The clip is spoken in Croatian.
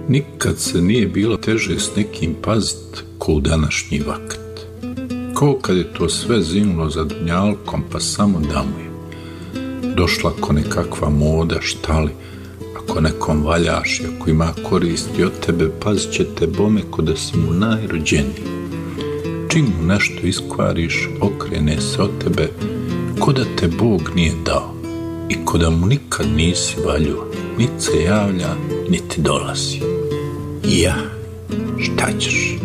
Nikad se nije bilo teže s nekim pazit ko u današnji vakt. Ko kad je to sve zinulo za dunjalkom, pa samo da mu je došla ko nekakva moda, šta li, ako nekom valjaš i ako ima koristi od tebe, pazit će te bome ko da si mu najrođeniji. Čim mu nešto iskvariš, okrene se od tebe ko da te Bog nije dao i ko da mu nikad nisi valjuo, niti se javlja, niti dolazi. Ja, šta ćeš?